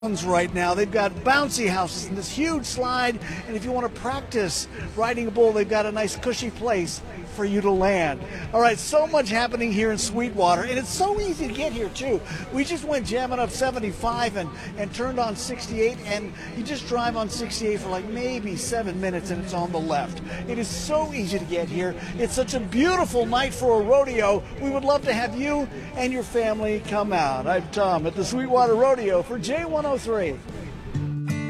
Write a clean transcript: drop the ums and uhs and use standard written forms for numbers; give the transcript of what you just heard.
Right now. They've got bouncy houses and this huge slide, and if you want to practice riding a bull, they've got a nice cushy place for you to land. All right, so much happening here in Sweetwater, and it's so easy to get here too. We just went jamming up 75 and turned on 68, and you just drive on 68 for like maybe 7 minutes and it's on the left. It is so easy to get here. It's such a beautiful night for a rodeo. We would love to have you and your family come out. I'm Tom at the Sweetwater Rodeo for J103.